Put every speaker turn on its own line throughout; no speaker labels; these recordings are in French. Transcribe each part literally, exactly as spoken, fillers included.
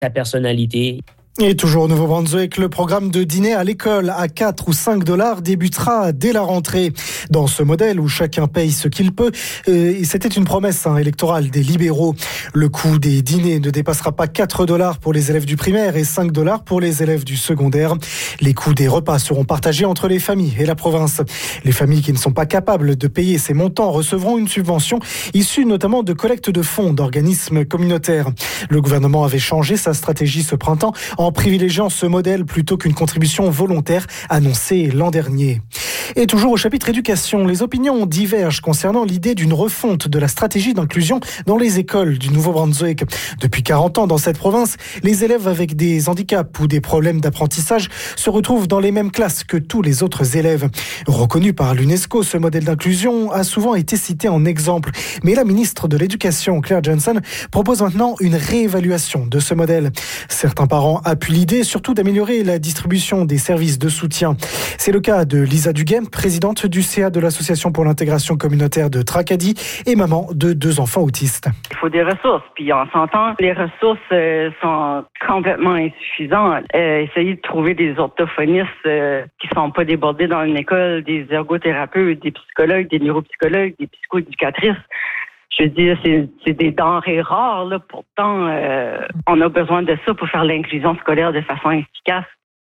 ta personnalité.
Et toujours au Nouveau-Brunswick, le programme de dîner à l'école à quatre ou cinq dollars débutera dès la rentrée. Dans ce modèle où chacun paye ce qu'il peut, et c'était une promesse hein, électorale des libéraux. Le coût des dîners ne dépassera pas quatre dollars pour les élèves du primaire et cinq dollars pour les élèves du secondaire. Les coûts des repas seront partagés entre les familles et la province. Les familles qui ne sont pas capables de payer ces montants recevront une subvention issue notamment de collecte de fonds d'organismes communautaires. Le gouvernement avait changé sa stratégie ce printemps en privilégiant ce modèle plutôt qu'une contribution volontaire annoncée l'an dernier. Et toujours au chapitre éducation, les opinions divergent concernant l'idée d'une refonte de la stratégie d'inclusion dans les écoles du Nouveau-Brunswick. Depuis quarante ans dans cette province, les élèves avec des handicaps ou des problèmes d'apprentissage se retrouvent dans les mêmes classes que tous les autres élèves. Reconnu par l'UNESCO, ce modèle d'inclusion a souvent été cité en exemple. Mais la ministre de l'Éducation, Claire Johnson, propose maintenant une réévaluation de ce modèle. Certains parents appuient l'idée surtout d'améliorer la distribution des services de soutien. C'est le cas de Lisa Duguay, présidente du C A de l'Association pour l'intégration communautaire de Tracadie et maman de deux enfants autistes.
Il faut des ressources, puis on s'entend, les ressources euh, sont complètement insuffisantes. Euh, essayer de trouver des orthophonistes euh, qui ne sont pas débordés dans une école, des ergothérapeutes, des psychologues, des neuropsychologues, des psychoéducatrices. Je veux dire, c'est, c'est des denrées rares, là. Pourtant, euh, on a besoin de ça pour faire l'inclusion scolaire de façon efficace.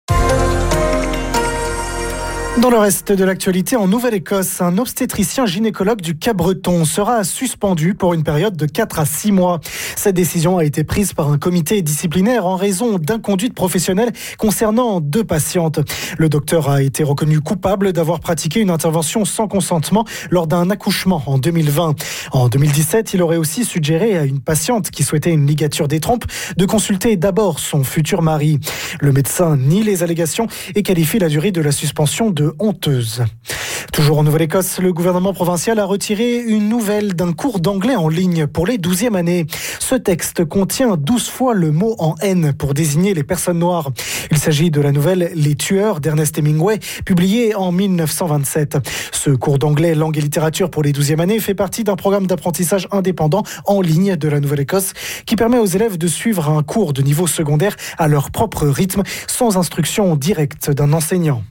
Dans le reste de l'actualité, en Nouvelle-Écosse, un obstétricien gynécologue du Cap-Breton sera suspendu pour une période de quatre à six mois. Cette décision a été prise par un comité disciplinaire en raison d'inconduite professionnelle concernant deux patientes. Le docteur a été reconnu coupable d'avoir pratiqué une intervention sans consentement lors d'un accouchement en deux mille vingt. En deux mille dix-sept, il aurait aussi suggéré à une patiente qui souhaitait une ligature des trompes de consulter d'abord son futur mari. Le médecin nie les allégations et qualifie la durée de la suspension de honteuse. Toujours en Nouvelle-Écosse, le gouvernement provincial a retiré une nouvelle d'un cours d'anglais en ligne pour les douzième années. Ce texte contient douze fois le mot en haine pour désigner les personnes noires. Il s'agit de la nouvelle Les Tueurs d'Ernest Hemingway, publiée en mille neuf cent vingt-sept. Ce cours d'anglais, langue et littérature pour les douzième années fait partie d'un programme d'apprentissage indépendant en ligne de la Nouvelle-Écosse qui permet aux élèves de suivre un cours de niveau secondaire à leur propre rythme, sans instruction directe d'un enseignant.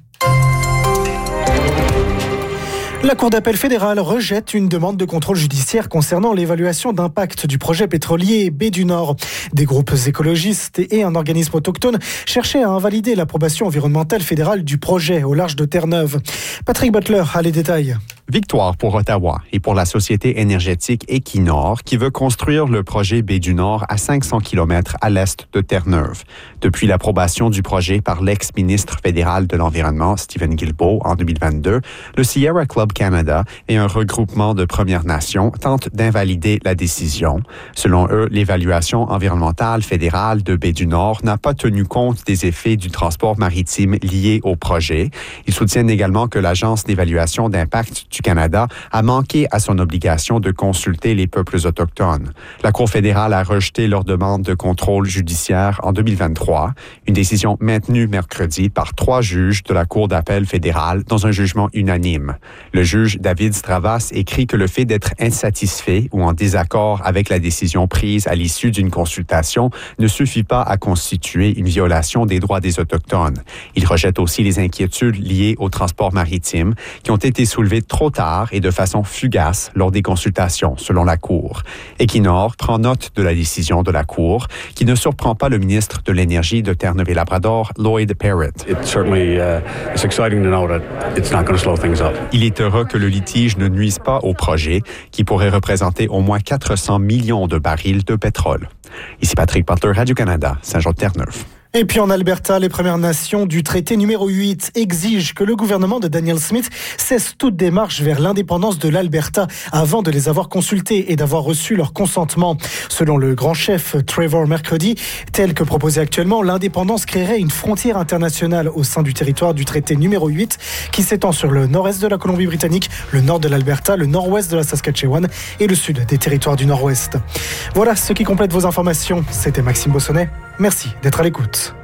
La Cour d'appel fédérale rejette une demande de contrôle judiciaire concernant l'évaluation d'impact du projet pétrolier Baie du Nord. Des groupes écologistes et un organisme autochtone cherchaient à invalider l'approbation environnementale fédérale du projet au large de Terre-Neuve. Patrick Butler a les détails.
Victoire pour Ottawa et pour la société énergétique Equinor qui veut construire le projet Baie du Nord à cinq cents kilomètres à l'est de Terre-Neuve. Depuis l'approbation du projet par l'ex-ministre fédéral de l'Environnement Stephen Guilbeault en deux mille vingt-deux, le Sierra Club Canada et un regroupement de Premières Nations tentent d'invalider la décision. Selon eux, l'évaluation environnementale fédérale de Baie du Nord n'a pas tenu compte des effets du transport maritime liés au projet. Ils soutiennent également que l'Agence d'évaluation d'impact du Canada a manqué à son obligation de consulter les peuples autochtones. La Cour fédérale a rejeté leur demande de contrôle judiciaire en deux mille vingt-trois, une décision maintenue mercredi par trois juges de la Cour d'appel fédérale dans un jugement unanime. Le juge David Stravas écrit que le fait d'être insatisfait ou en désaccord avec la décision prise à l'issue d'une consultation ne suffit pas à constituer une violation des droits des Autochtones. Il rejette aussi les inquiétudes liées au transport maritime qui ont été soulevées trop tard et de façon fugace lors des consultations, selon la Cour. Equinor prend note de la décision de la Cour, qui ne surprend pas le ministre de l'Énergie de Terre-Neuve-et-Labrador, Lloyd Parrott.
It certainly, uh, it's exciting to know that it's not going to slow things up.
Il est heureux que le litige ne nuise pas au projet, qui pourrait représenter au moins quatre cents millions de barils de pétrole. Ici Patrick Butler, Radio-Canada, Saint-Jean-de-Terre-Neuve.
Et puis en Alberta, les Premières Nations du traité numéro huit exigent que le gouvernement de Daniel Smith cesse toute démarche vers l'indépendance de l'Alberta avant de les avoir consultés et d'avoir reçu leur consentement. Selon le grand chef Trevor mercredi, tel que proposé actuellement, l'indépendance créerait une frontière internationale au sein du territoire du traité numéro huit qui s'étend sur le nord-est de la Colombie-Britannique, le nord de l'Alberta, le nord-ouest de la Saskatchewan et le sud des territoires du nord-ouest. Voilà ce qui complète vos informations. C'était Maxime Bossonnet. Merci d'être à l'écoute.